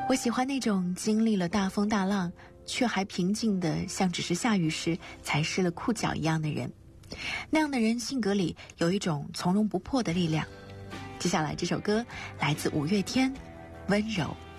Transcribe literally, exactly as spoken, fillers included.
我喜欢那种经历了大风大浪却还平静的像只是下雨时才湿了裤脚一样的人。那样的人性格里有一种从容不迫的力量。接下来这首歌来自五月天，温柔。